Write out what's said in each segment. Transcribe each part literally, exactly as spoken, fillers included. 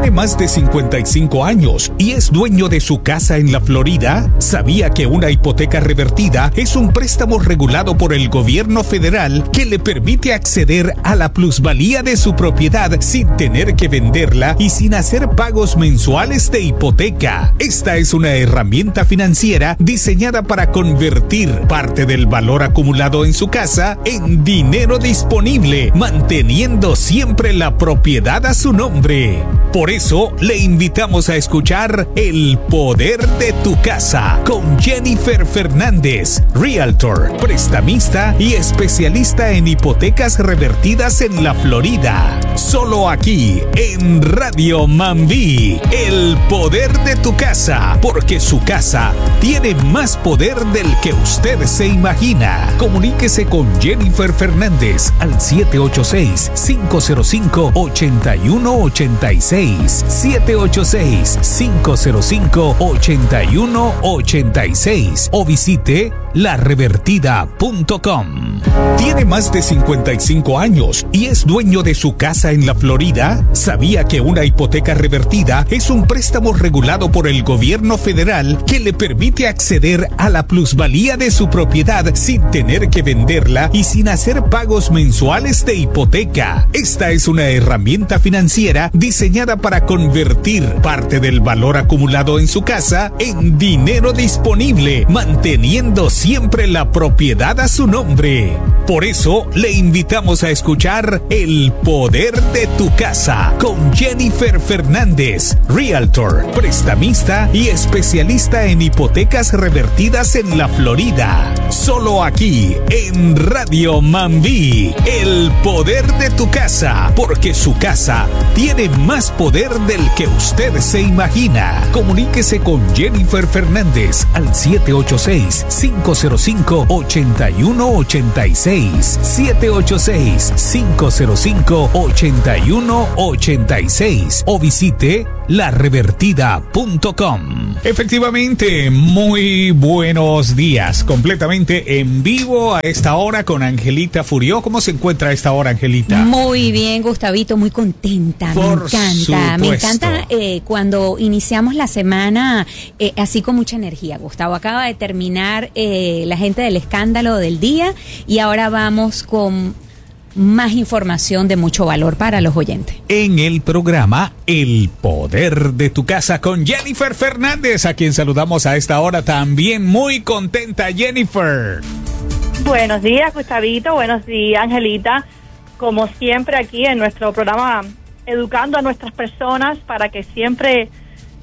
Tiene más de cincuenta y cinco años y es dueño de su casa en la Florida. ¿Sabía que una hipoteca revertida es un préstamo regulado por el gobierno federal que le permite acceder a la plusvalía de su propiedad sin tener que venderla y sin hacer pagos mensuales de hipoteca? Esta es una herramienta financiera diseñada para convertir parte del valor acumulado en su casa en dinero disponible, manteniendo siempre la propiedad a su nombre. Por eso, le invitamos a escuchar El Poder de tu Casa con Jennifer Fernández, Realtor, prestamista y especialista en hipotecas revertidas en la Florida. Solo aquí, en Radio Mambí, El Poder de tu Casa, porque su casa tiene más poder del que usted se imagina. Comuníquese con Jennifer Fernández al siete ocho seis, cinco cero cinco, ocho uno ocho seis. siete ocho seis, cinco cero cinco, ocho uno ocho seis o visite la revertida punto com. Tiene más de cincuenta y cinco años y es dueño de su casa en la Florida. ¿Sabía que una hipoteca revertida es un préstamo regulado por el gobierno federal que le permite acceder a la plusvalía de su propiedad sin tener que venderla y sin hacer pagos mensuales de hipoteca? Esta es una herramienta financiera diseñada para convertir parte del valor acumulado en su casa en dinero disponible, manteniendo siempre la propiedad a su nombre. Por eso, le invitamos a escuchar El Poder de tu Casa con Jennifer Fernández, Realtor, prestamista y especialista en hipotecas revertidas en la Florida. Solo aquí, en Radio Mambí, El Poder de tu Casa, porque su casa tiene más poder del que usted se imagina. Comuníquese con Jennifer Fernández al siete ocho seis, cinco cero cinco, ocho uno ocho seis, siete ocho seis, cinco cero cinco, ocho uno ocho seis o visite la revertida punto com. Efectivamente, muy buenos días, completamente en vivo a esta hora con Angelita Furió. ¿Cómo se encuentra a esta hora, Angelita? Muy bien, Gustavito, muy contenta. Por me encanta, supuesto. me encanta eh, cuando iniciamos la semana eh, así con mucha energía, Gustavo. Acaba de terminar eh, la gente del escándalo del día y ahora vamos con más información de mucho valor para los oyentes. En el programa El Poder de tu Casa con Jennifer Fernández, a quien saludamos a esta hora también. Muy contenta, Jennifer. Buenos días, Gustavito. Buenos días, Angelita. Como siempre aquí en nuestro programa, educando a nuestras personas para que siempre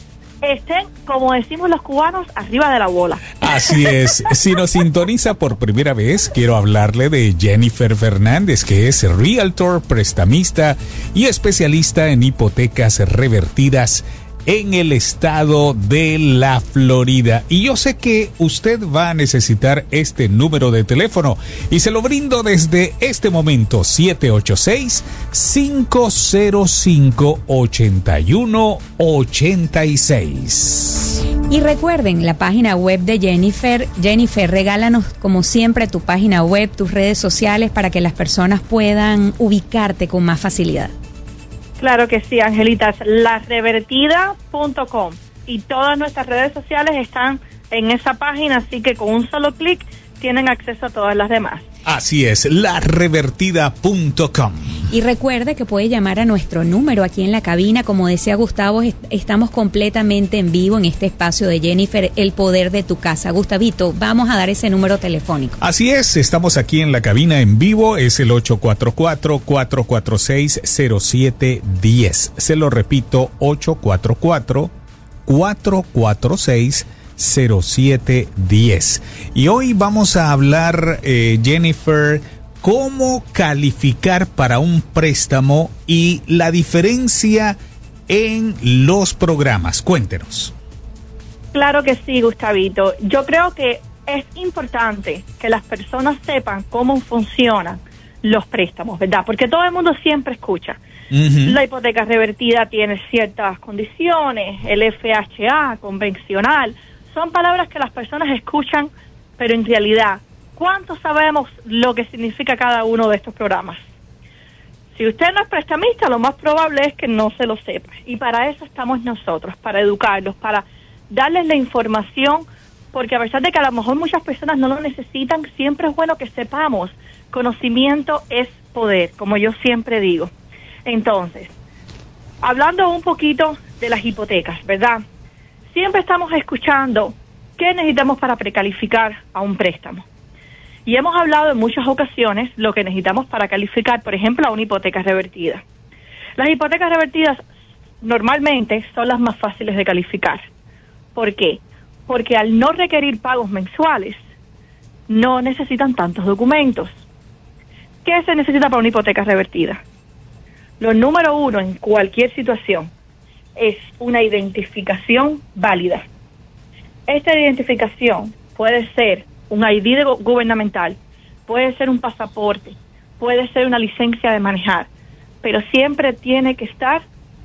estén, como decimos los cubanos, arriba de la bola. Así es. Si nos sintoniza por primera vez, quiero hablarle de Jennifer Fernández, que es Realtor, prestamista y especialista en hipotecas revertidas en el estado de la Florida. Y yo sé que usted va a necesitar este número de teléfono y se lo brindo desde este momento: siete ocho seis, cinco cero cinco, ocho uno ocho seis. Y recuerden, la página web de Jennifer. Jennifer, regálanos como siempre tu página web, tus redes sociales para que las personas puedan ubicarte con más facilidad. Claro que sí, Angelita, es la revertida punto com y todas nuestras redes sociales están en esa página, así que con un solo clic tienen acceso a todas las demás. Así es, la revertida punto com. Y recuerde que puede llamar a nuestro número aquí en la cabina. Como decía Gustavo, est- estamos completamente en vivo en este espacio de Jennifer, El Poder de tu Casa. Gustavito, vamos a dar ese número telefónico. Así es, estamos aquí en la cabina en vivo, es el ocho cuatro cuatro, cuatro cuatro seis, cero siete uno cero. Se lo repito, ocho cuatro cuatro, cuatro cuatro seis, cero siete uno cero. Y hoy vamos a hablar, eh, Jennifer, cómo calificar para un préstamo y la diferencia en los programas. Cuéntenos. Claro que sí, Gustavito. Yo creo que es importante que las personas sepan cómo funcionan los préstamos, ¿verdad? Porque todo el mundo siempre escucha. Uh-huh. La hipoteca revertida tiene ciertas condiciones, el F H A, convencional. Son palabras que las personas escuchan, pero en realidad, ¿cuánto sabemos lo que significa cada uno de estos programas? Si usted no es prestamista, lo más probable es que no se lo sepa. Y para eso estamos nosotros, para educarlos, para darles la información, porque a pesar de que a lo mejor muchas personas no lo necesitan, siempre es bueno que sepamos. Conocimiento es poder, como yo siempre digo. Entonces, hablando un poquito de las hipotecas, ¿verdad? Siempre estamos escuchando qué necesitamos para precalificar a un préstamo. Y hemos hablado en muchas ocasiones lo que necesitamos para calificar, por ejemplo, a una hipoteca revertida. Las hipotecas revertidas normalmente son las más fáciles de calificar. ¿Por qué? Porque al no requerir pagos mensuales, no necesitan tantos documentos. ¿Qué se necesita para una hipoteca revertida? Lo número uno en cualquier situación es una identificación válida. Esta identificación puede ser un I D gubernamental, puede ser un pasaporte, puede ser una licencia de manejar, pero siempre tiene que estar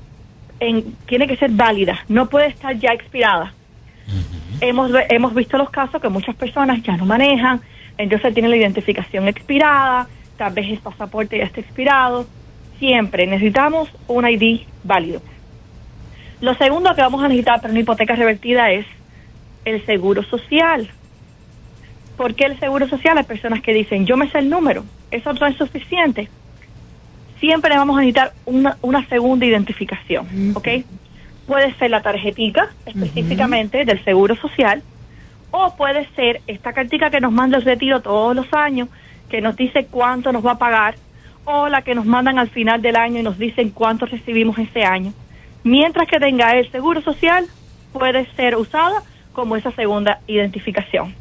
en, tiene que ser válida, no puede estar ya expirada. Uh-huh. Hemos, hemos visto los casos que muchas personas ya no manejan, entonces tienen la identificación expirada, tal vez el pasaporte ya está expirado. Siempre necesitamos un I D válido. Lo segundo que vamos a necesitar para una hipoteca revertida es el seguro social. ¿Por qué el seguro social? Hay personas que dicen, yo me sé el número, eso no es suficiente. Siempre vamos a necesitar una, una segunda identificación, uh-huh. ¿ok? Puede ser la tarjetica, específicamente, uh-huh. del seguro social, o puede ser esta cartica que nos manda el retiro todos los años, que nos dice cuánto nos va a pagar, o la que nos mandan al final del año y nos dicen cuánto recibimos ese año. Mientras que tenga el seguro social, puede ser usada como esa segunda identificación.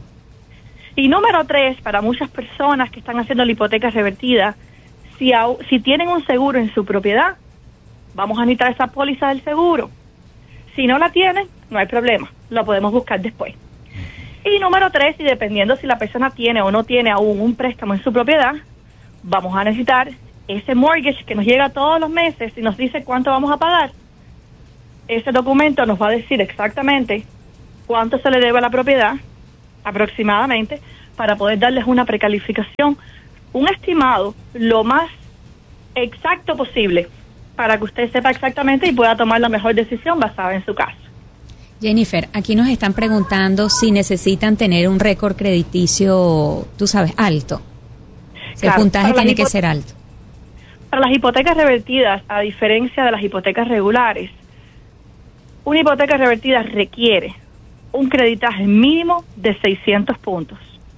Y número tres, para muchas personas que están haciendo la hipoteca revertida, si, a, si tienen un seguro en su propiedad, vamos a necesitar esa póliza del seguro. Si no la tienen, no hay problema, lo podemos buscar después. Y número tres, y dependiendo si la persona tiene o no tiene aún un préstamo en su propiedad, vamos a necesitar ese mortgage que nos llega todos los meses y nos dice cuánto vamos a pagar. Ese documento nos va a decir exactamente cuánto se le debe a la propiedad, aproximadamente, para poder darles una precalificación, un estimado lo más exacto posible, para que usted sepa exactamente y pueda tomar la mejor decisión basada en su caso. Jennifer, aquí nos están preguntando si necesitan tener un récord crediticio, tú sabes, alto. Claro, el puntaje tiene que ser alto. Para las hipotecas revertidas, a diferencia de las hipotecas regulares, una hipoteca revertida requiere un creditaje mínimo de seiscientos puntos.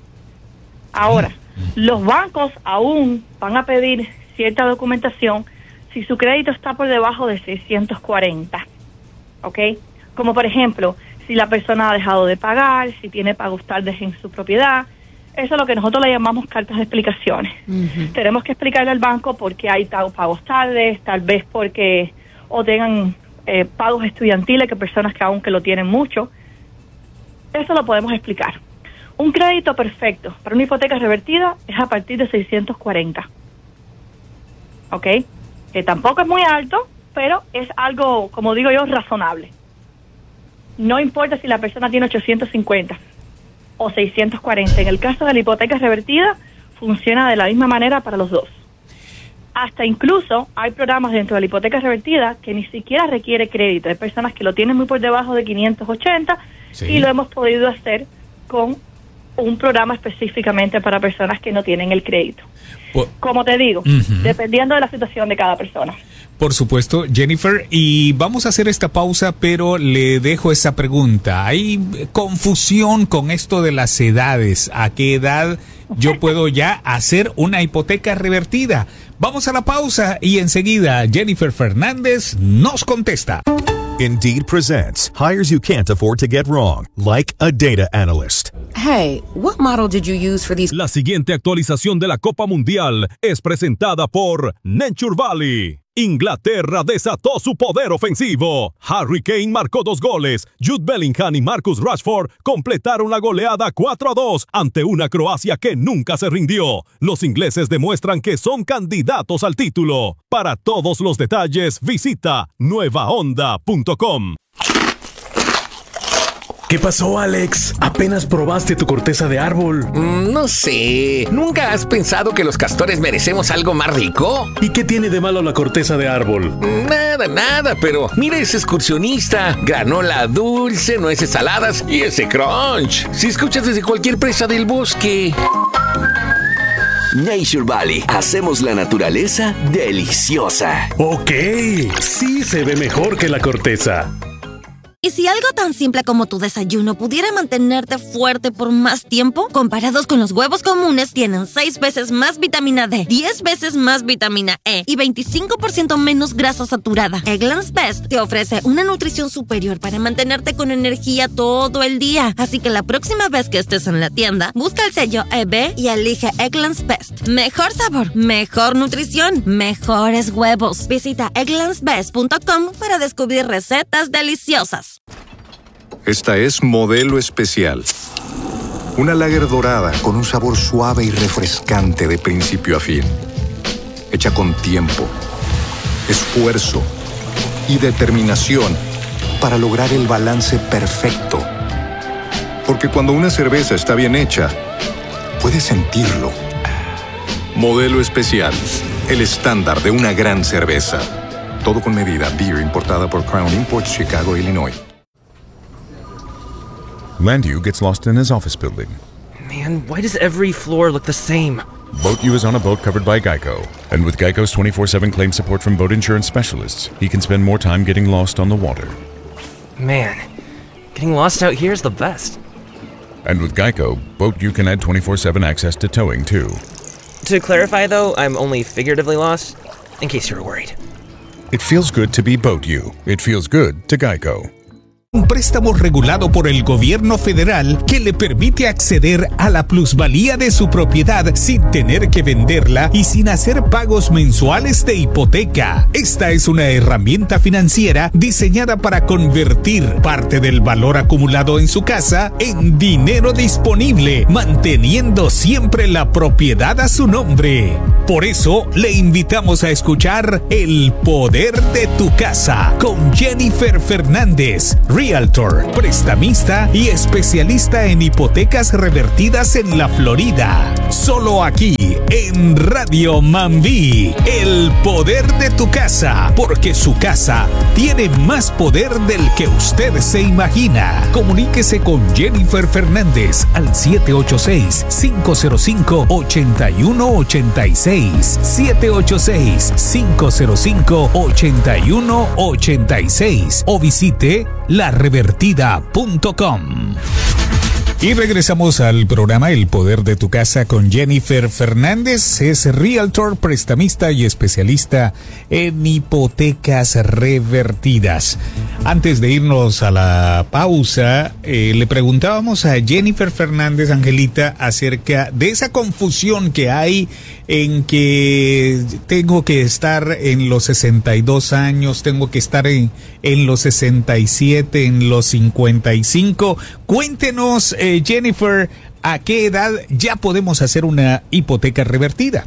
Ahora, los bancos aún van a pedir cierta documentación si su crédito está por debajo de seiscientos cuarenta, ¿ok? Como por ejemplo, si la persona ha dejado de pagar, si tiene pagos tardes en su propiedad. Eso es lo que nosotros le llamamos cartas de explicaciones. Uh-huh. Tenemos que explicarle al banco por qué hay pagos tardes, tal vez porque o tengan eh, pagos estudiantiles, que personas que aún que lo tienen mucho. Eso lo podemos explicar. Un crédito perfecto para una hipoteca revertida es a partir de seiscientos cuarenta. ¿Ok? Que tampoco es muy alto, pero es algo, como digo yo, razonable. No importa si la persona tiene ochocientos cincuenta o seiscientos cuarenta. En el caso de la hipoteca revertida, funciona de la misma manera para los dos. Hasta incluso hay programas dentro de la hipoteca revertida que ni siquiera requiere crédito. Hay personas que lo tienen muy por debajo de quinientos ochenta, sí, y lo hemos podido hacer con un programa específicamente para personas que no tienen el crédito. Por, Como te digo, uh-huh. dependiendo de la situación de cada persona. Por supuesto, Jennifer, y vamos a hacer esta pausa, pero le dejo esa pregunta. ¿Hay confusión con esto de las edades? ¿A qué edad yo puedo ya hacer una hipoteca revertida? Vamos a la pausa y enseguida Jennifer Fernández nos contesta. Indeed presents hires you can't afford to get wrong, like a data analyst. Hey, what model did you use for these? La siguiente actualización de la Copa Mundial es presentada por Nature Valley. Inglaterra desató su poder ofensivo. Harry Kane marcó dos goles. Jude Bellingham y Marcus Rashford completaron la goleada cuatro a dos ante una Croacia que nunca se rindió. Los ingleses demuestran que son candidatos al título. Para todos los detalles, visita nueva honda punto com. ¿Qué pasó, Alex? Apenas probaste tu corteza de árbol. Mm, no sé. ¿Nunca has pensado que los castores merecemos algo más rico? ¿Y qué tiene de malo la corteza de árbol? Nada, nada, pero mira ese excursionista. Granola dulce, nueces saladas y ese crunch. Si escuchas desde cualquier presa del bosque. Nature Valley. Hacemos la naturaleza deliciosa. Ok, sí se ve mejor que la corteza. ¿Y si algo tan simple como tu desayuno pudiera mantenerte fuerte por más tiempo? Comparados con los huevos comunes, tienen seis veces más vitamina D, diez veces más vitamina E y veinticinco por ciento menos grasa saturada. Eggland's Best te ofrece una nutrición superior para mantenerte con energía todo el día. Así que la próxima vez que estés en la tienda, busca el sello E B y elige Eggland's Best. Mejor sabor, mejor nutrición, mejores huevos. Visita egglands best punto com para descubrir recetas deliciosas. Esta es Modelo Especial. Una lager dorada con un sabor suave y refrescante de principio a fin. Hecha con tiempo, esfuerzo y determinación para lograr el balance perfecto. Porque cuando una cerveza está bien hecha, puedes sentirlo. Modelo Especial, el estándar de una gran cerveza. Todo con medida. Beer importada por Crown Imports, Chicago, Illinois. Landu gets lost in his office building. Man, why does every floor look the same? BoatU is on a boat covered by Geico. And with Geico's twenty-four seven claim support from boat insurance specialists, he can spend more time getting lost on the water. Man, getting lost out here is the best. And with Geico, BoatU can add twenty-four seven access to towing, too. To clarify, though, I'm only figuratively lost, in case you were worried. It feels good to be BoatU. It feels good to Geico. Un préstamo regulado por el gobierno federal que le permite acceder a la plusvalía de su propiedad sin tener que venderla y sin hacer pagos mensuales de hipoteca. Esta es una herramienta financiera diseñada para convertir parte del valor acumulado en su casa en dinero disponible, manteniendo siempre la propiedad a su nombre. Por eso, le invitamos a escuchar El Poder de tu Casa con Jennifer Fernández, Realtor, prestamista y especialista en hipotecas revertidas en la Florida. Solo aquí, en Radio Mambí. El Poder de tu Casa, porque su casa tiene más poder del que usted se imagina. Comuníquese con Jennifer Fernández al siete ocho seis, cinco cero cinco, ocho uno ocho seis. siete ocho seis, cinco cero cinco, ocho uno ocho seis o visite la revertida punto com. Y regresamos al programa El Poder de tu Casa con Jennifer Fernández. Es Realtor, prestamista y especialista en hipotecas revertidas. Antes de irnos a la pausa, eh, le preguntábamos a Jennifer Fernández, Angelita, acerca de esa confusión que hay en que tengo que estar en los sesenta y dos años, tengo que estar en, en los sesenta y siete, en los cincuenta y cinco. Cuéntenos, eh, Jennifer, ¿a qué edad ya podemos hacer una hipoteca revertida?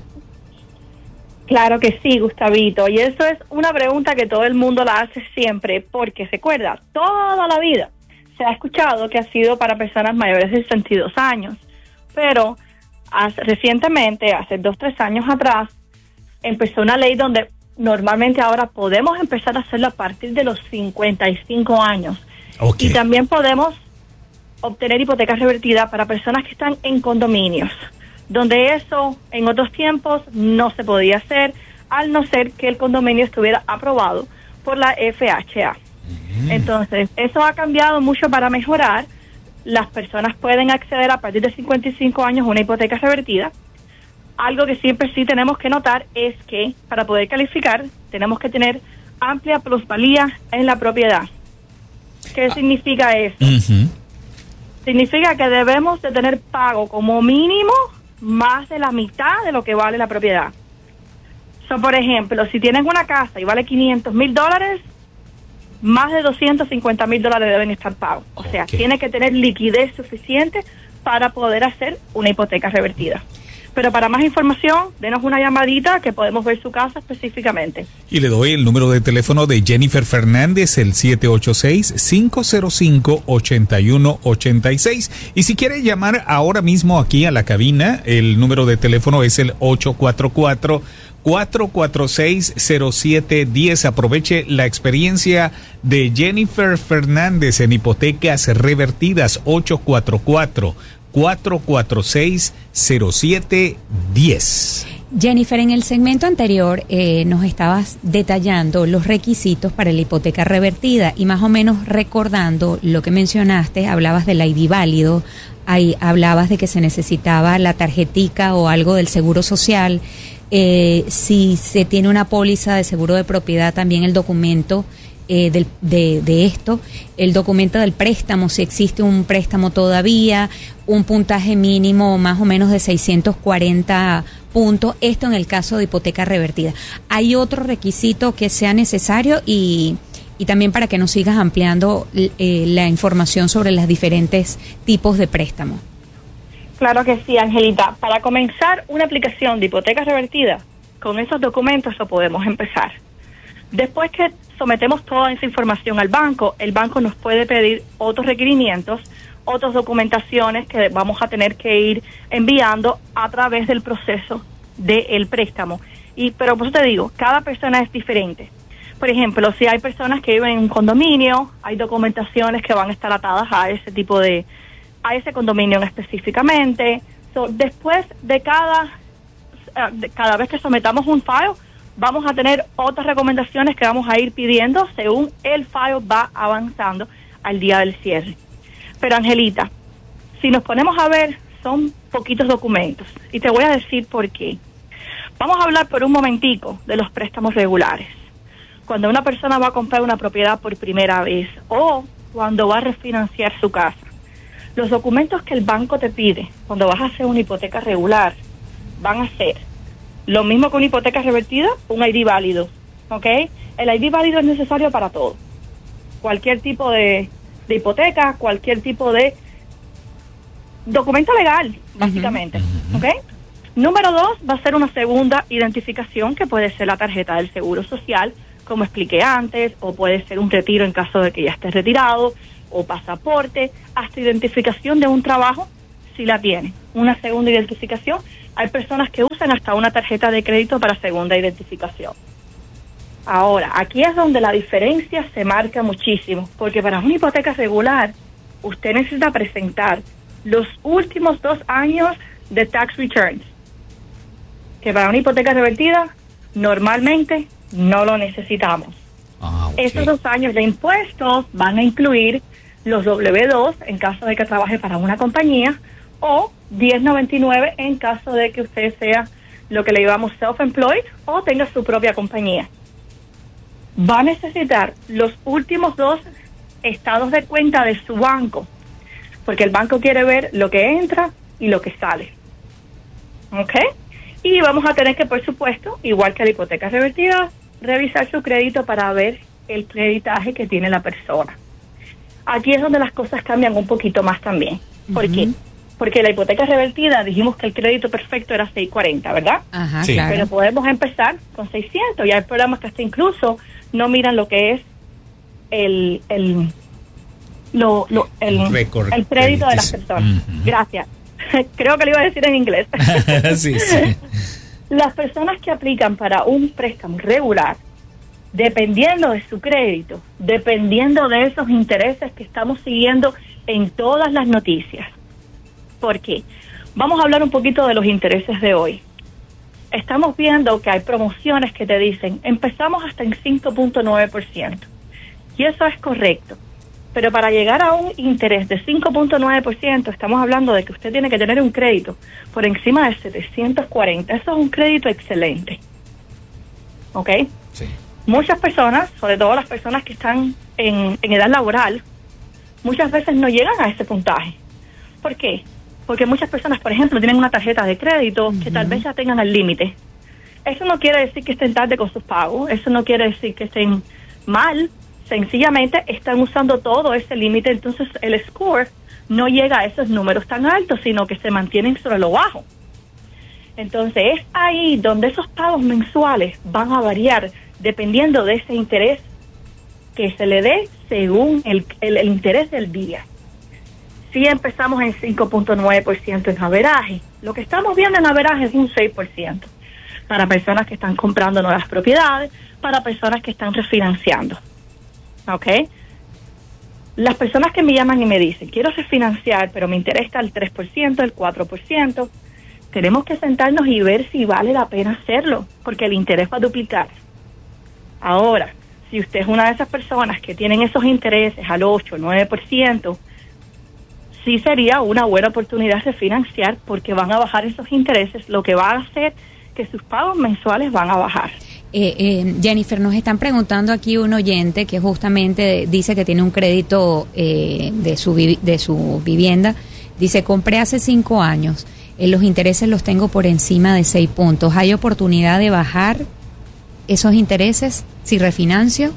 Claro que sí, Gustavito, y eso es una pregunta que todo el mundo la hace siempre, porque recuerda, toda la vida se ha escuchado que ha sido para personas mayores de sesenta y dos años, pero hace, recientemente, hace dos, tres años atrás, empezó una ley donde normalmente ahora podemos empezar a hacerlo a partir de los cincuenta y cinco años. Okay. Y también podemos obtener hipotecas revertidas para personas que están en condominios, donde eso en otros tiempos no se podía hacer, al no ser que el condominio estuviera aprobado por la F H A. Mm. Entonces, eso ha cambiado mucho para mejorar. Las personas pueden acceder a partir de cincuenta y cinco años a una hipoteca revertida. Algo que siempre sí tenemos que notar es que para poder calificar tenemos que tener amplia plusvalía en la propiedad. ¿Qué ah. significa eso? Uh-huh. Significa que debemos de tener pago como mínimo más de la mitad de lo que vale la propiedad. So, por ejemplo, si tienes una casa y vale quinientos mil dólares, más de doscientos cincuenta mil dólares deben estar pagos. O sea, okay. tiene que tener liquidez suficiente para poder hacer una hipoteca revertida. Pero para más información, denos una llamadita que podemos ver su casa específicamente. Y le doy el número de teléfono de Jennifer Fernández, el siete ocho seis, cinco cero cinco, ocho uno ocho seis. Y si quiere llamar ahora mismo aquí a la cabina, el número de teléfono es el ocho cuatro cuatro, cuatro cuatro seis, cero siete uno cero. Aproveche la experiencia de Jennifer Fernández en hipotecas revertidas. Ocho cuatro cuatro, cuatro cuatro seis, cero siete uno cero. Jennifer, en el segmento anterior eh, nos estabas detallando los requisitos para la hipoteca revertida y más o menos recordando lo que mencionaste, hablabas del I D válido, ahí hablabas de que se necesitaba la tarjetica o algo del seguro social, eh, si se tiene una póliza de seguro de propiedad, también el documento Eh, del, de, de esto, el documento del préstamo, si existe un préstamo todavía, un puntaje mínimo más o menos de seiscientos cuarenta puntos, esto en el caso de hipoteca revertida. ¿Hay otro requisito que sea necesario? Y, y también para que nos sigas ampliando eh, la información sobre los diferentes tipos de préstamos. Claro que sí, Angelita. Para comenzar una aplicación de hipoteca revertida, con esos documentos lo podemos empezar. Después que sometemos toda esa información al banco, el banco nos puede pedir otros requerimientos, otras documentaciones que vamos a tener que ir enviando a través del proceso del préstamo. Y pero por eso te digo, cada persona es diferente. Por ejemplo, si hay personas que viven en un condominio, hay documentaciones que van a estar atadas a ese tipo de, a ese condominio específicamente. So, después de cada, uh, de cada vez que sometamos un file, vamos a tener otras recomendaciones que vamos a ir pidiendo según el file va avanzando al día del cierre. Pero Angelita, si nos ponemos a ver, son poquitos documentos. Y te voy a decir por qué. Vamos a hablar por un momentico de los préstamos regulares. Cuando una persona va a comprar una propiedad por primera vez o cuando va a refinanciar su casa, los documentos que el banco te pide cuando vas a hacer una hipoteca regular van a ser lo mismo que una hipoteca revertida, un I D válido, ¿ok? El I D válido es necesario para todo. Cualquier tipo de, de hipoteca, cualquier tipo de documento legal, básicamente, uh-huh. ¿ok? Número dos, va a ser una segunda identificación que puede ser la tarjeta del Seguro Social, como expliqué antes, o puede ser un retiro en caso de que ya estés retirado, o pasaporte, hasta identificación de un trabajo, si la tiene. Una segunda identificación. Hay personas que usan hasta una tarjeta de crédito para segunda identificación. Ahora, aquí es donde la diferencia se marca muchísimo, porque para una hipoteca regular, usted necesita presentar los últimos dos años de tax returns, que para una hipoteca revertida, normalmente no lo necesitamos. Ah, okay. Esos dos años de impuestos van a incluir los doble u dos en caso de que trabaje para una compañía, o diez noventa y nueve en caso de que usted sea lo que le llamamos self-employed o tenga su propia compañía. Va a necesitar los últimos dos estados de cuenta de su banco, porque el banco quiere ver lo que entra y lo que sale. ¿Ok? Y vamos a tener que, por supuesto, igual que la hipoteca revertida, revisar su crédito para ver el creditaje que tiene la persona. Aquí es donde las cosas cambian un poquito más también. ¿Por uh-huh. qué? Porque la hipoteca revertida dijimos que el crédito perfecto era seiscientos cuarenta, ¿verdad? Ajá, sí. Claro. Pero podemos empezar con seiscientos. Y hay programas que hasta incluso no miran lo que es el el lo, lo el, el, el crédito de las personas. Uh-huh. Gracias. Creo que lo iba a decir en inglés. sí, sí. Las personas que aplican para un préstamo regular, dependiendo de su crédito, dependiendo de esos intereses que estamos siguiendo en todas las noticias. ¿Por qué? Vamos a hablar un poquito de los intereses de hoy. Estamos viendo que hay promociones que te dicen, empezamos hasta en cinco punto nueve por ciento. Y eso es correcto. Pero para llegar a un interés de cinco punto nueve por ciento, estamos hablando de que usted tiene que tener un crédito por encima de setecientos cuarenta. Eso es un crédito excelente. ¿Ok? Sí. Muchas personas, sobre todo las personas que están en, en edad laboral, muchas veces no llegan a ese puntaje. ¿Por qué? Porque muchas personas, por ejemplo, tienen una tarjeta de crédito uh-huh. que tal vez ya tengan el límite. Eso no quiere decir que estén tarde con sus pagos, eso no quiere decir que estén mal, sencillamente están usando todo ese límite, entonces el score no llega a esos números tan altos, sino que se mantienen sobre lo bajo. Entonces es ahí donde esos pagos mensuales van a variar dependiendo de ese interés que se le dé según el, el, el interés del día. Si empezamos en cinco punto nueve por ciento en averaje, lo que estamos viendo en averaje es un seis por ciento para personas que están comprando nuevas propiedades, para personas que están refinanciando. ¿Ok? Las personas que me llaman y me dicen, quiero refinanciar, pero me interesa el tres por ciento, el cuatro por ciento, tenemos que sentarnos y ver si vale la pena hacerlo, porque el interés va a duplicar. Ahora, si usted es una de esas personas que tienen esos intereses al ocho, nueve por ciento, sí sería una buena oportunidad de refinanciar, porque van a bajar esos intereses, lo que va a hacer que sus pagos mensuales van a bajar. Eh, eh, Jennifer, nos están preguntando aquí un oyente que justamente dice que tiene un crédito eh, de, su vi- de su vivienda. Dice, compré hace cinco años, eh, los intereses los tengo por encima de seis puntos. ¿Hay oportunidad de bajar esos intereses si refinancio?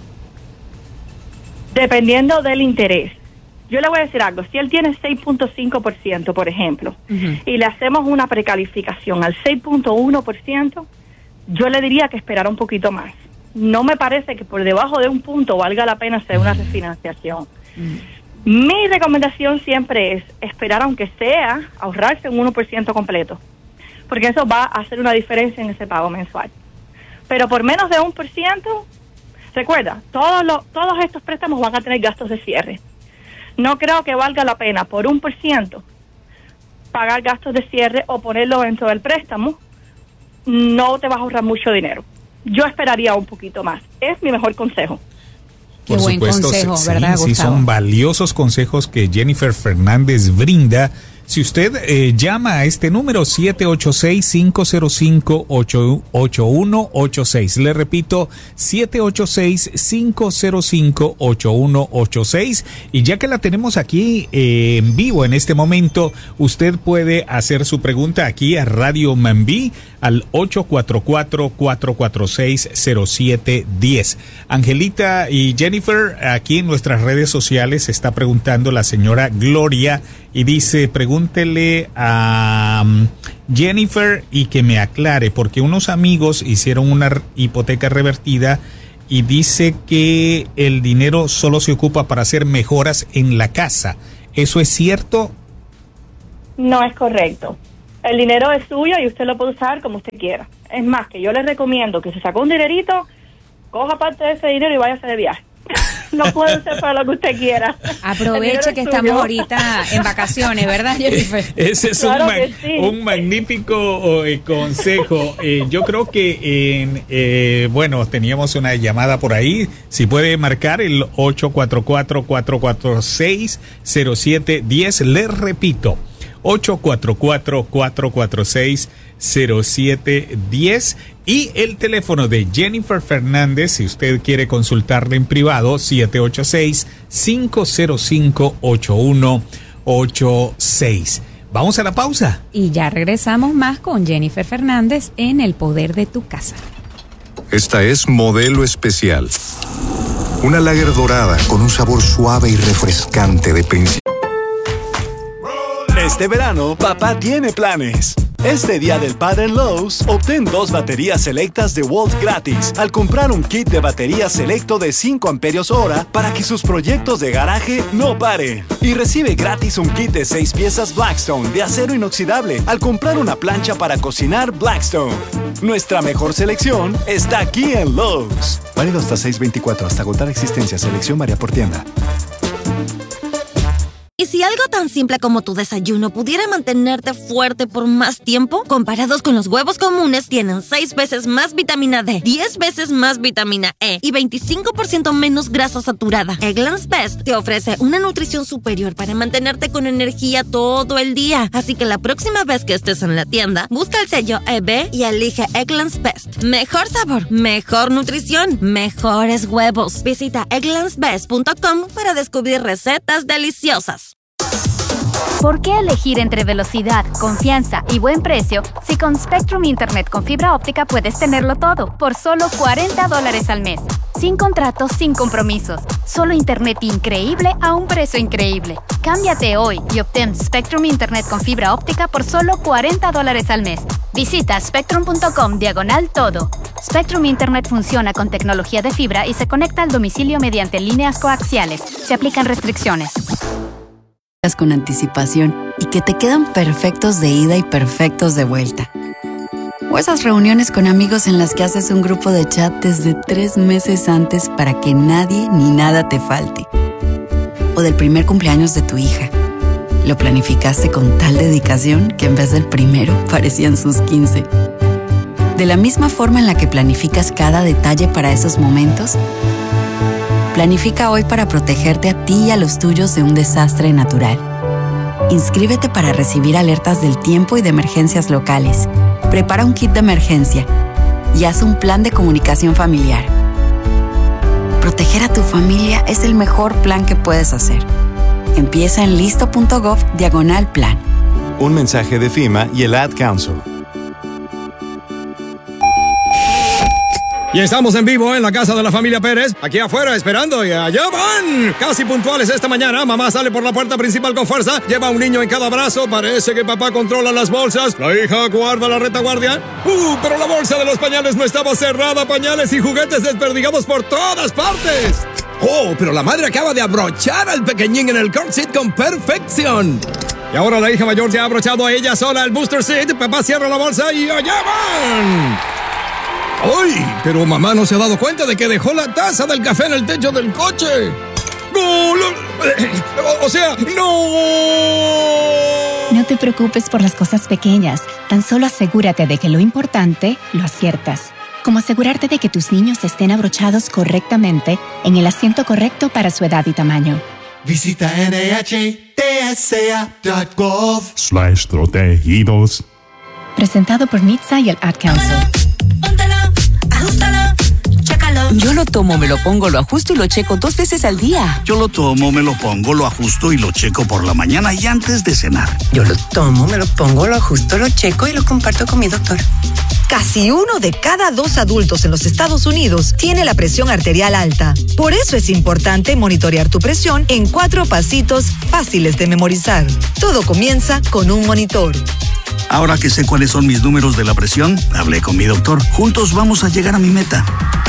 Dependiendo del interés. Yo le voy a decir algo, si él tiene seis punto cinco por ciento, por ejemplo, uh-huh. y le hacemos una precalificación al seis punto uno por ciento, yo le diría que esperara un poquito más. No me parece que por debajo de un punto valga la pena hacer una refinanciación. Uh-huh. Mi recomendación siempre es esperar, aunque sea, ahorrarse un uno por ciento completo, porque eso va a hacer una diferencia en ese pago mensual. Pero por menos de un por ciento, recuerda, todos, los, todos estos préstamos van a tener gastos de cierre. No creo que valga la pena por un por ciento pagar gastos de cierre o ponerlo dentro del préstamo. No te vas a ahorrar mucho dinero. Yo esperaría un poquito más. Es mi mejor consejo. Qué Por buen supuesto, consejo, sí, ¿verdad, sí, Gustavo? son valiosos consejos que Jennifer Fernández brinda. Si usted eh, llama a este número siete ocho seis, cinco cero cinco, ocho uno ocho seis, le repito, siete ocho seis, cinco cero cinco, ocho uno ocho seis, y ya que la tenemos aquí eh, en vivo en este momento, usted puede hacer su pregunta aquí a Radio Mambí al ocho cuatro cuatro, cuatro cuatro seis, cero siete uno cero. Angelita y Jennifer, aquí en nuestras redes sociales está preguntando la señora Gloria y dice, pregúntele a um, Jennifer y que me aclare, porque unos amigos hicieron una hipoteca revertida y dice que el dinero solo se ocupa para hacer mejoras en la casa. ¿Eso es cierto? No es correcto. El dinero es suyo y usted lo puede usar como usted quiera. Es más, que yo les recomiendo que si sacó un dinerito, coja parte de ese dinero y váyase de viaje. No puede ser para lo que usted quiera. Aproveche que estamos ahorita en vacaciones, ¿verdad, Jennifer? Ese es claro un, ma- sí. un magnífico eh, consejo. Eh, yo creo que, en, eh, bueno, teníamos una llamada por ahí. Si puede marcar el ocho cuatro cuatro, cuatro cuatro seis, cero siete uno cero. Les repito, ocho cuatro cuatro, cuatro cuatro seis, cero siete uno cero, y el teléfono de Jennifer Fernández, si usted quiere consultarle en privado, siete ocho seis, cinco cero cinco, ocho uno ocho seis. Vamos a la pausa. Y ya regresamos más con Jennifer Fernández en El Poder de tu Casa. Esta es Modelo Especial. Una lager dorada con un sabor suave y refrescante de principio. Este verano, papá tiene planes. Este Día del Padre en Lowe's, obtén dos baterías selectas de Volt gratis al comprar un kit de batería selecto de cinco amperios hora para que sus proyectos de garaje no paren. Y recibe gratis un kit de seis piezas Blackstone de acero inoxidable al comprar una plancha para cocinar Blackstone. Nuestra mejor selección está aquí en Lowe's. Válido hasta seis veinticuatro, hasta agotar existencia. Selección varía por tienda. ¿Y si algo tan simple como tu desayuno pudiera mantenerte fuerte por más tiempo? Comparados con los huevos comunes, tienen seis veces más vitamina D, diez veces más vitamina E y veinticinco por ciento menos grasa saturada. Eggland's Best te ofrece una nutrición superior para mantenerte con energía todo el día. Así que la próxima vez que estés en la tienda, busca el sello E B y elige Eggland's Best. Mejor sabor, mejor nutrición, mejores huevos. Visita egglands best punto com para descubrir recetas deliciosas. ¿Por qué elegir entre velocidad, confianza y buen precio si con Spectrum Internet con fibra óptica puedes tenerlo todo por solo cuarenta dólares al mes? Sin contratos, sin compromisos. Solo internet increíble a un precio increíble. Cámbiate hoy y obtén Spectrum Internet con fibra óptica por solo cuarenta dólares al mes. Visita spectrum.com diagonal todo. Spectrum Internet funciona con tecnología de fibra y se conecta al domicilio mediante líneas coaxiales. Se aplican restricciones. Con anticipación y que te quedan perfectos de ida y perfectos de vuelta. O esas reuniones con amigos en las que haces un grupo de chat desde tres meses antes para que nadie ni nada te falte. O del primer cumpleaños de tu hija. Lo planificaste con tal dedicación que en vez del primero parecían sus quince. De la misma forma en la que planificas cada detalle para esos momentos, planifica hoy para protegerte a ti y a los tuyos de un desastre natural. Inscríbete para recibir alertas del tiempo y de emergencias locales. Prepara un kit de emergencia y haz un plan de comunicación familiar. Proteger a tu familia es el mejor plan que puedes hacer. Empieza en listo.gov diagonal plan. Un mensaje de FEMA y el Ad Council. Y estamos en vivo en la casa de la familia Pérez, aquí afuera esperando y allá van. Casi puntuales esta mañana, mamá sale por la puerta principal con fuerza, lleva a un niño en cada brazo, parece que papá controla las bolsas, la hija guarda la retaguardia. Uh, pero la bolsa de los pañales no estaba cerrada, pañales y juguetes desperdigados por todas partes. Oh, pero la madre acaba de abrochar al pequeñín en el car seat con perfección. Y ahora la hija mayor ya ha abrochado a ella sola el booster seat, papá cierra la bolsa y allá van. ¡Ay! Pero mamá no se ha dado cuenta de que dejó la taza del café en el techo del coche. ¡No! O, o sea, ¡no! No te preocupes por las cosas pequeñas. Tan solo asegúrate de que lo importante lo aciertas. Como asegurarte de que tus niños estén abrochados correctamente en el asiento correcto para su edad y tamaño. Visita N H T S A punto gov slash protegidos. Presentado por N H T S A y el Ad Council. Yo lo tomo, me lo pongo, lo ajusto y lo checo dos veces al día. Yo lo tomo, me lo pongo, lo ajusto y lo checo por la mañana y antes de cenar. Yo lo tomo, me lo pongo, lo ajusto, lo checo y lo comparto con mi doctor. Casi uno de cada dos adultos en los Estados Unidos tiene la presión arterial alta. Por eso es importante monitorear tu presión en cuatro pasitos fáciles de memorizar. Todo comienza con un monitor. Ahora que sé cuáles son mis números de la presión, hablé con mi doctor. Juntos vamos a llegar a mi meta.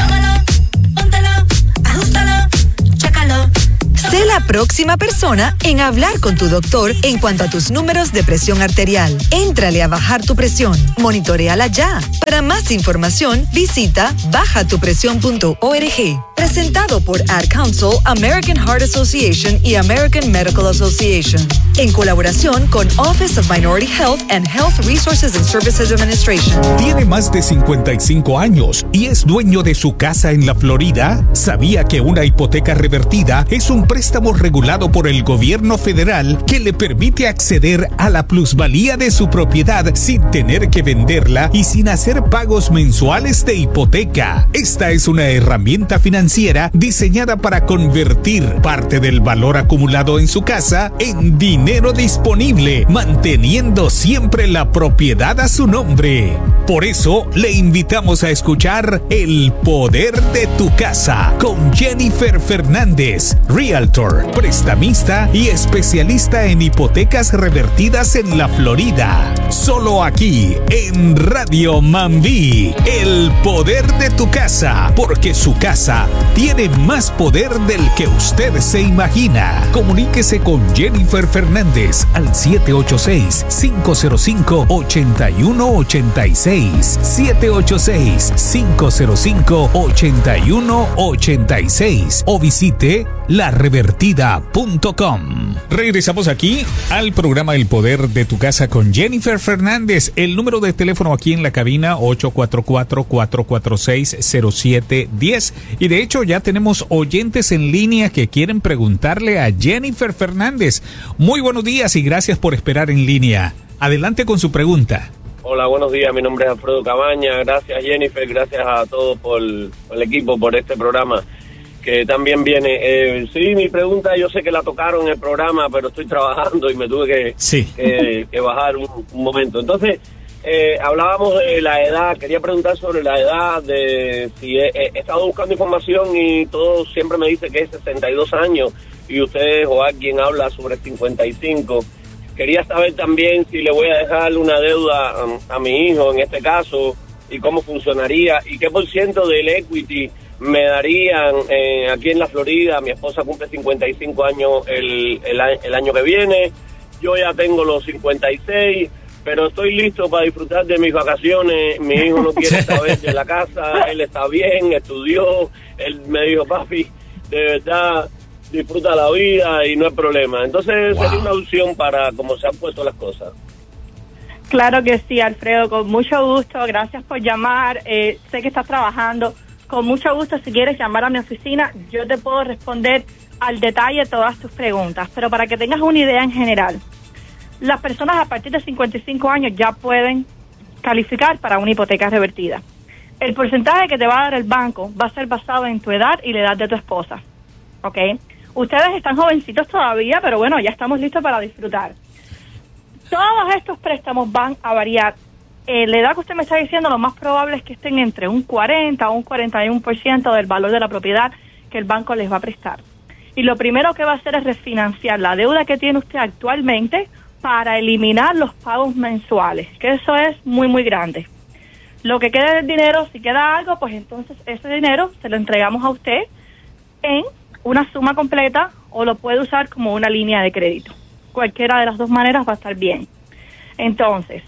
Sé la próxima persona en hablar con tu doctor en cuanto a tus números de presión arterial. Éntrale a bajar tu presión. Monitoreala ya. Para más información, visita baja tu presión punto org. Presentado por Ad Council, American Heart Association y American Medical Association. En colaboración con Office of Minority Health and Health Resources and Services Administration. Tiene más de cincuenta y cinco años y es dueño de su casa en la Florida. ¿Sabía que una hipoteca revertida es un préstamo regulado por el gobierno federal que le permite acceder a la plusvalía de su propiedad sin tener que venderla y sin hacer pagos mensuales de hipoteca? Esta es una herramienta financiera diseñada para convertir parte del valor acumulado en su casa en dinero disponible, manteniendo siempre la propiedad a su nombre. Por eso le invitamos a escuchar El Poder de tu Casa con Jennifer Fernández, Realtor, prestamista y especialista en hipotecas revertidas en la Florida. Solo aquí en Radio Mambí, El Poder de tu Casa, porque su casa tiene más poder del que usted se imagina. Comuníquese con Jennifer Fernández al siete ocho seis, cinco cero cinco, ocho uno ocho seis, siete ocho seis, cinco cero cinco, ocho uno ocho seis o visite la revertida punto com. Regresamos aquí al programa El Poder de tu Casa con Jennifer Fernández. El número de teléfono aquí en la cabina ocho cuatro cuatro, cuatro cuatro seis, cero siete uno cero. Y de hecho ya tenemos oyentes en línea que quieren preguntarle a Jennifer Fernández. Muy buenos días y gracias por esperar en línea. Adelante con su pregunta. Hola, buenos días. Mi nombre es Alfredo Cabaña. Gracias, Jennifer. Gracias a todos por, por el equipo, por este programa que también viene. Eh, sí, mi pregunta, yo sé que la tocaron en el programa, pero estoy trabajando y me tuve que, sí. que, que bajar un, un momento. Entonces, eh, hablábamos de la edad. Quería preguntar sobre la edad, de si he, he estado buscando información y todo siempre me dice que es sesenta y dos años y ustedes o alguien habla sobre cincuenta y cinco. Quería saber también si le voy a dejar una deuda a, a mi hijo, en este caso, y cómo funcionaría, y qué por ciento del equity me darían eh, aquí en la Florida. Mi esposa cumple cincuenta y cinco años el, el, el año que viene, yo ya tengo los cincuenta y seis, pero estoy listo para disfrutar de mis vacaciones. Mi hijo no quiere saber de la casa, él está bien, estudió, él me dijo, papi, de verdad, disfruta la vida y no hay problema. Entonces wow. sería una opción para cómo se han puesto las cosas. Claro que sí, Alfredo, con mucho gusto, gracias por llamar, eh, sé que estás trabajando, con mucho gusto, si quieres llamar a mi oficina, yo te puedo responder al detalle todas tus preguntas, pero para que tengas una idea en general, las personas a partir de cincuenta y cinco años ya pueden calificar para una hipoteca revertida. El porcentaje que te va a dar el banco va a ser basado en tu edad y la edad de tu esposa, ¿ok? Ustedes están jovencitos todavía, pero bueno, ya estamos listos para disfrutar. Todos estos préstamos van a variar. Eh, la edad que usted me está diciendo, lo más probable es que estén entre un cuarenta o un cuarenta y uno por ciento del valor de la propiedad que el banco les va a prestar. Y lo primero que va a hacer es refinanciar la deuda que tiene usted actualmente para eliminar los pagos mensuales, que eso es muy, muy grande. Lo que quede del dinero, si queda algo, pues entonces ese dinero se lo entregamos a usted en una suma completa o lo puede usar como una línea de crédito. Cualquiera de las dos maneras va a estar bien. Entonces,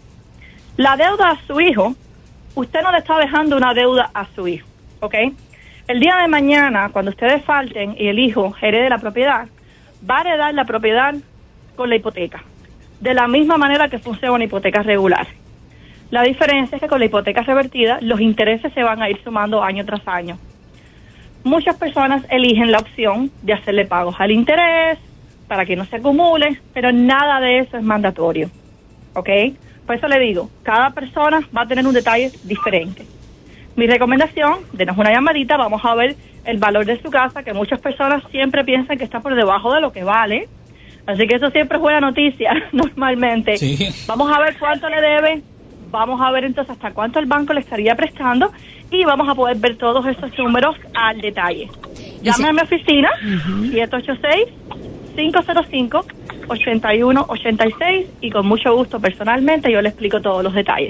la deuda a su hijo, usted no le está dejando una deuda a su hijo, ¿ok? El día de mañana, cuando ustedes falten y el hijo herede la propiedad, va a heredar la propiedad con la hipoteca, de la misma manera que funciona una hipoteca regular. La diferencia es que con la hipoteca revertida, los intereses se van a ir sumando año tras año. Muchas personas eligen la opción de hacerle pagos al interés, para que no se acumule, pero nada de eso es mandatorio, ¿ok? Por eso le digo, cada persona va a tener un detalle diferente. Mi recomendación, denos una llamadita, vamos a ver el valor de su casa, que muchas personas siempre piensan que está por debajo de lo que vale, así que eso siempre es buena noticia, normalmente. Sí. Vamos a ver cuánto le debe, vamos a ver entonces hasta cuánto el banco le estaría prestando, y vamos a poder ver todos esos números al detalle. Llame a mi oficina, uh-huh. siete ocho seis, cinco cero cinco, ocho uno ocho seis, y con mucho gusto personalmente yo le explico todos los detalles.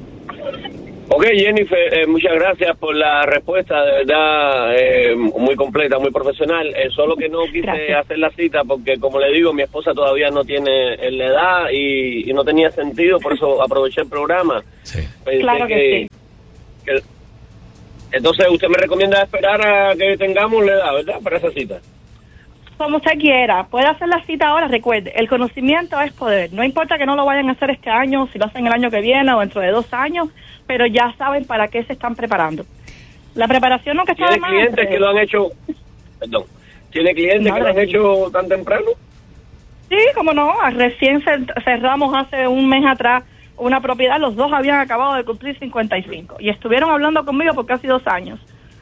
Ok, Jennifer, eh, muchas gracias por la respuesta, de verdad, eh, muy completa, muy profesional. Eh, solo que no quise gracias. hacer la cita porque, como le digo, mi esposa todavía no tiene la edad y, y no tenía sentido, por eso aproveché el programa. Sí. Pensé claro que, que sí. Que, entonces, usted me recomienda esperar a que tengamos la edad, ¿verdad? Para esa cita. Como usted quiera, puede hacer la cita ahora, recuerde, el conocimiento es poder, no importa que no lo vayan a hacer este año, si lo hacen el año que viene o dentro de dos años, pero ya saben para qué se están preparando. La preparación no que está de más. ¿Tiene clientes que lo han hecho, perdón, tiene clientes no, que lo han hecho tan temprano? Sí, como no, recién cerramos hace un mes atrás una propiedad, los dos habían acabado de cumplir cincuenta y cinco y estuvieron hablando conmigo por casi dos años.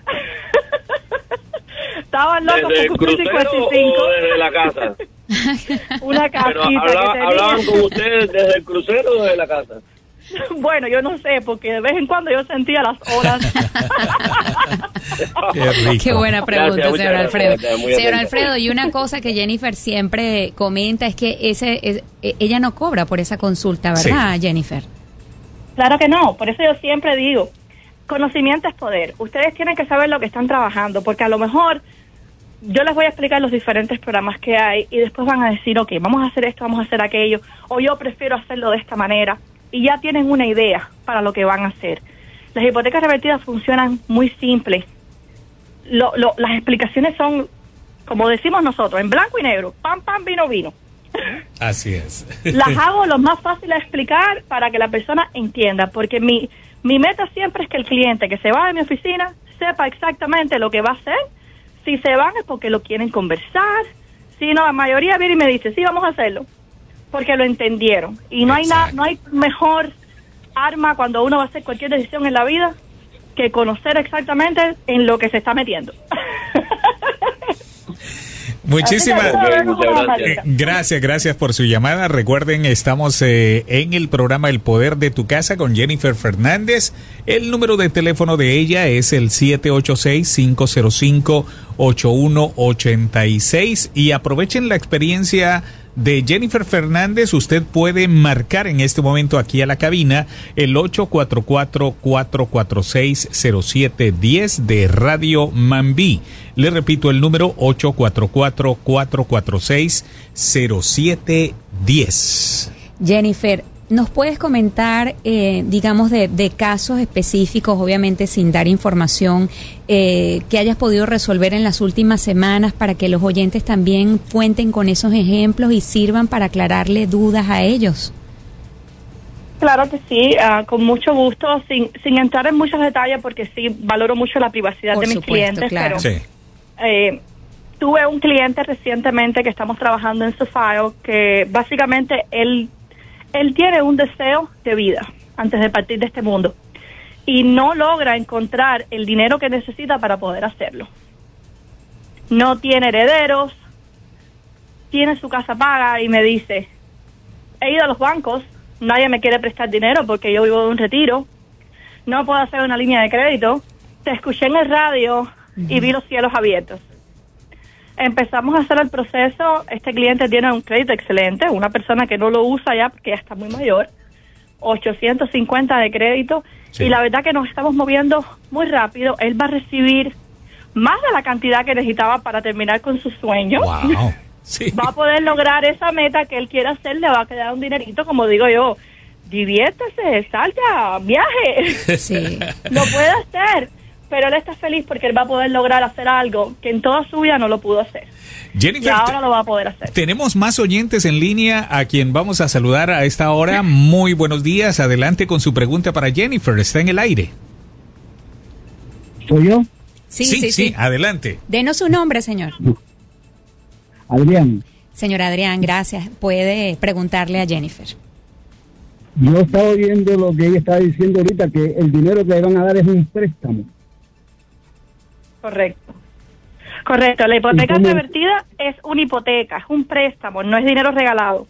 Estaban locos por cumplir cincuenta y cinco. ¿O desde la casa? Una casita. Pero hablaba, que ¿hablaban con ustedes desde el crucero o desde la casa? Bueno, yo no sé, porque de vez en cuando yo sentía las horas. Qué rico. Qué buena pregunta, gracias, señor Alfredo. Gracias, señor Alfredo, y una cosa que Jennifer siempre comenta es que ese es, ella no cobra por esa consulta, ¿verdad, sí. Jennifer? Claro que no, por eso yo siempre digo, conocimiento es poder. Ustedes tienen que saber lo que están trabajando, porque a lo mejor yo les voy a explicar los diferentes programas que hay y después van a decir, ok, vamos a hacer esto, vamos a hacer aquello, o yo prefiero hacerlo de esta manera. Y ya tienen una idea para lo que van a hacer. Las hipotecas revertidas funcionan muy simple. Lo, lo, las explicaciones son, como decimos nosotros, en blanco y negro. Pam, pam, vino, vino. Así es. Las hago lo más fácil de explicar para que la persona entienda, porque mi, mi meta siempre es que el cliente que se va de mi oficina sepa exactamente lo que va a hacer. Si se van es porque lo quieren conversar. Si no, la mayoría viene y me dice, sí, vamos a hacerlo. Porque lo entendieron. Y no hay nada, no hay mejor arma cuando uno va a hacer cualquier decisión en la vida que conocer exactamente en lo que se está metiendo. Muchísimas gracias. gracias, gracias por su llamada. Recuerden, estamos eh, en el programa El Poder de tu Casa con Jennifer Fernández. El número de teléfono de ella es el siete ocho seis, cinco cero cinco, ocho uno ocho seis y aprovechen la experiencia de Jennifer Fernández, usted puede marcar en este momento aquí a la cabina el ocho cuatro cuatro, cuatro cuatro seis, cero siete uno cero de Radio Mambí. Le repito el número ocho cuatro cuatro, cuatro cuatro seis, cero siete uno cero. Jennifer, ¿nos puedes comentar, eh, digamos, de, de casos específicos, obviamente sin dar información, eh, que hayas podido resolver en las últimas semanas para que los oyentes también cuenten con esos ejemplos y sirvan para aclararle dudas a ellos? Claro que sí, uh, con mucho gusto, sin, sin entrar en muchos detalles porque sí valoro mucho la privacidad Por de mis supuesto, clientes, claro. pero Sí. eh, tuve un cliente recientemente que estamos trabajando en su file que básicamente él Él tiene un deseo de vida antes de partir de este mundo y no logra encontrar el dinero que necesita para poder hacerlo. No tiene herederos, tiene su casa paga y me dice, he ido a los bancos, nadie me quiere prestar dinero porque yo vivo de un retiro, no puedo hacer una línea de crédito, te escuché en el radio uh-huh. y vi los cielos abiertos. Empezamos a hacer el proceso. Este cliente tiene un crédito excelente, una persona que no lo usa ya porque ya está muy mayor, ochocientos cincuenta de crédito, sí. Y la verdad que nos estamos moviendo muy rápido. Él va a recibir más de la cantidad que necesitaba para terminar con su sueño. Wow. Sí. Va a poder lograr esa meta que él quiere hacer, le va a quedar un dinerito, como digo yo, diviértese, salga, viaje. Sí. Lo puede hacer. Pero él está feliz porque él va a poder lograr hacer algo que en toda su vida no lo pudo hacer. Jennifer, y ahora lo va a poder hacer. Tenemos más oyentes en línea a quien vamos a saludar a esta hora. Muy buenos días. Adelante con su pregunta para Jennifer. Está en el aire. ¿Soy yo? Sí, sí, sí, sí. sí. Adelante. Denos su nombre, señor. Adrián. Señor Adrián, gracias. Puede preguntarle a Jennifer. Yo estaba oyendo lo que ella estaba diciendo ahorita, que el dinero que le van a dar es un préstamo. Correcto. Correcto. La hipoteca revertida es una hipoteca, es un préstamo, no es dinero regalado.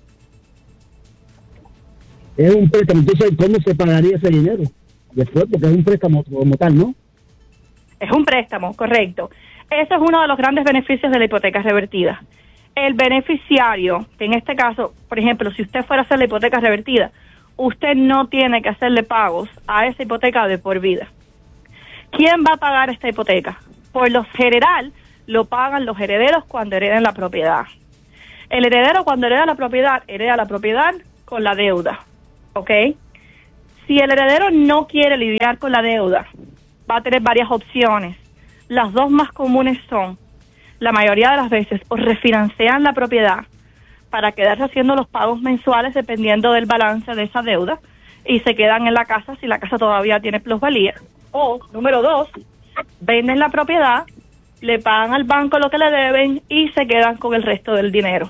Es un préstamo. Entonces, ¿cómo se pagaría ese dinero? Después, porque es un préstamo como tal, ¿no? Es un préstamo, correcto. Ese es uno de los grandes beneficios de la hipoteca revertida. El beneficiario, en este caso, por ejemplo, si usted fuera a hacer la hipoteca revertida, usted no tiene que hacerle pagos a esa hipoteca de por vida. ¿Quién va a pagar esta hipoteca? Por lo general, lo pagan los herederos cuando hereden la propiedad. El heredero cuando hereda la propiedad, hereda la propiedad con la deuda, ¿ok? Si el heredero no quiere lidiar con la deuda, va a tener varias opciones. Las dos más comunes son, la mayoría de las veces, o refinancian la propiedad para quedarse haciendo los pagos mensuales dependiendo del balance de esa deuda y se quedan en la casa si la casa todavía tiene plusvalía. O, número dos, venden la propiedad, le pagan al banco lo que le deben y se quedan con el resto del dinero.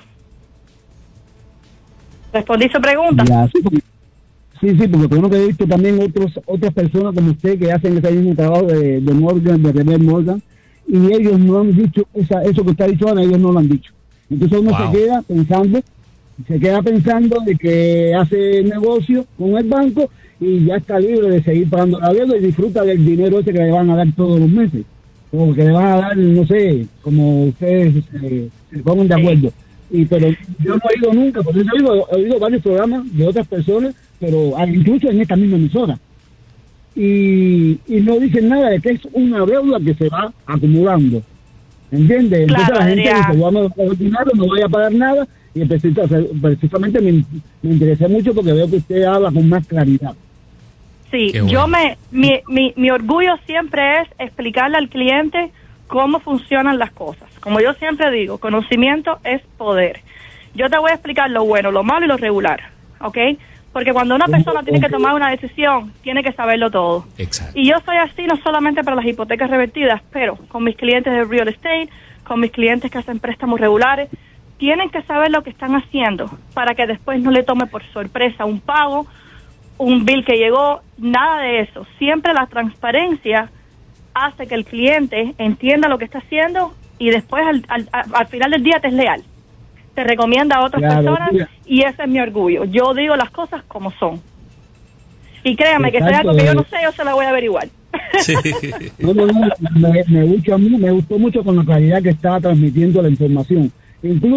¿Respondí su pregunta? Ya, sí, porque, sí, sí, porque uno que he visto también otros otras personas como usted que hacen ese mismo trabajo de, de Morgan, de Rever Morgan, y ellos no han dicho esa, eso que usted ha dicho ahora, ellos no lo han dicho. Entonces uno wow. se queda pensando, se queda pensando de que hace negocio con el banco y ya está libre de seguir pagando la deuda y disfruta del dinero ese que le van a dar todos los meses. O que le van a dar, no sé, como ustedes se, se pongan de acuerdo. Y pero yo no he oído nunca, por eso he oído, he oído varios programas de otras personas, pero incluso en esta misma emisora. Y, y no dicen nada de que es una deuda que se va acumulando. ¿Entiendes? Entonces claro, la gente Adrián. dice, vamos a pagar dinero, no voy a pagar nada. Y precisamente me, me interesé mucho porque veo que usted habla con más claridad. Sí, bueno. yo me, mi, mi, mi orgullo siempre es explicarle al cliente cómo funcionan las cosas. Como yo siempre digo, conocimiento es poder. Yo te voy a explicar lo bueno, lo malo y lo regular, ¿ok? Porque cuando una persona tiene que tomar una decisión, tiene que saberlo todo. Exacto. Y yo soy así no solamente para las hipotecas revertidas, pero con mis clientes de real estate, con mis clientes que hacen préstamos regulares, tienen que saber lo que están haciendo para que después no le tome por sorpresa un pago, un bill que llegó, nada de eso. Siempre la transparencia hace que el cliente entienda lo que está haciendo y después al, al, al final del día te es leal. Te recomienda a otras claro, personas tía. Y ese es mi orgullo. Yo digo las cosas como son. Y créame Exacto. que si hay algo que yo no sé, yo se la voy a averiguar. Sí. No, no, no, me, me, gustó, me gustó mucho con la claridad que estaba transmitiendo la información. Incluso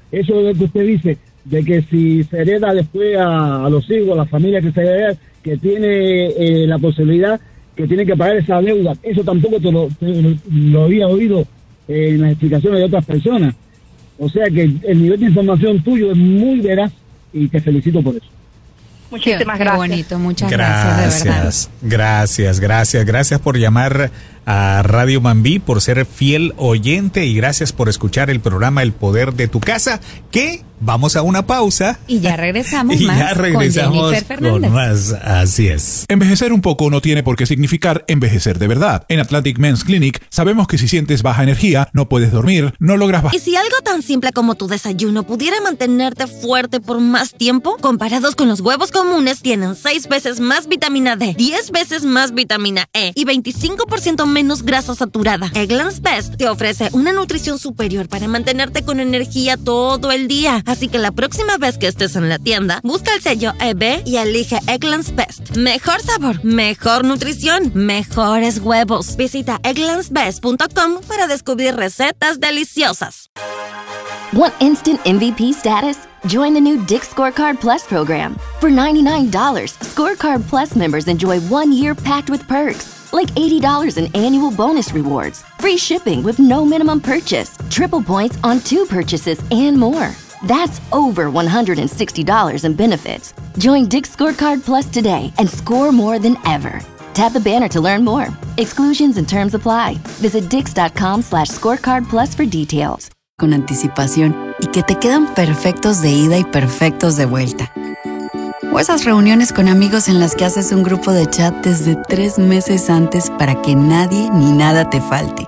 Eso es lo que usted dice, de que si se hereda después a, a los hijos, a la familia que se hereda, que tiene eh, la posibilidad, que tiene que pagar esa deuda, eso tampoco te lo, te lo, lo había oído eh, en las explicaciones de otras personas. O sea que el nivel de información tuyo es muy veraz y te felicito por eso. Muchísimas qué, gracias. Qué bonito, muchas gracias, de verdad. Gracias, gracias, gracias por llamar a Radio Mambí, por ser fiel oyente y gracias por escuchar el programa El Poder de tu Casa, que vamos a una pausa. Y ya regresamos y más ya regresamos con Jennifer Fernández. Con más, así es. Envejecer un poco no tiene por qué significar envejecer de verdad. En Atlantic Men's Clinic sabemos que si sientes baja energía, no puedes dormir, no logras bajar. ¿Y si algo tan simple como tu desayuno pudiera mantenerte fuerte por más tiempo? Comparados con los huevos comunes, tienen seis veces más vitamina D, diez veces más vitamina E y veinticinco por ciento menos grasa saturada. Eggland's Best te ofrece una nutrición superior para mantenerte con energía todo el día. Así que la próxima vez que estés en la tienda, busca el sello E B y elige Eggland's Best. Mejor sabor, mejor nutrición, mejores huevos. Visita egglands best punto com para descubrir recetas deliciosas. Want instant M V P status? Join the new Dick's Scorecard Plus program. For ninety-nine dollars, Scorecard Plus members enjoy one year packed with perks, like eighty dollars in annual bonus rewards, free shipping with no minimum purchase, triple points on two purchases, and more. That's over one hundred sixty dollars in benefits. Join Dick's Scorecard Plus today and score more than ever. Tap the banner to learn more. Exclusions and terms apply. Visit dix.com slash scorecard plus for details. Con anticipación y que te quedan perfectos de ida y perfectos de vuelta. O esas reuniones con amigos en las que haces un grupo de chat desde tres meses antes para que nadie ni nada te falte.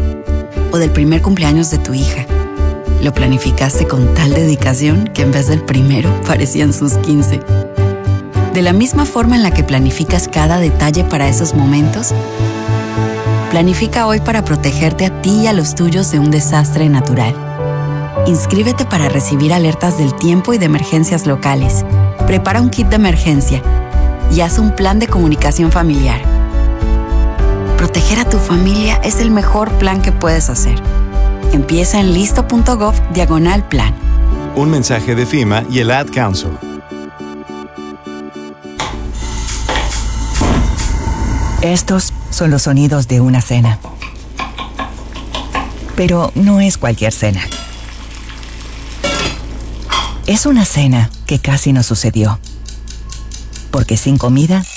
O del primer cumpleaños de tu hija. Lo planificaste con tal dedicación que en vez del primero parecían sus quince. De la misma forma en la que planificas cada detalle para esos momentos, planifica hoy para protegerte a ti y a los tuyos de un desastre natural. Inscríbete para recibir alertas del tiempo y de emergencias locales. Prepara un kit de emergencia y haz un plan de comunicación familiar. Proteger a tu familia es el mejor plan que puedes hacer. Empieza en listo.gov diagonal plan. Un mensaje de FEMA y el Ad Council. Estos son los sonidos de una cena. Pero no es cualquier cena. Es una cena que casi no sucedió. Porque sin comida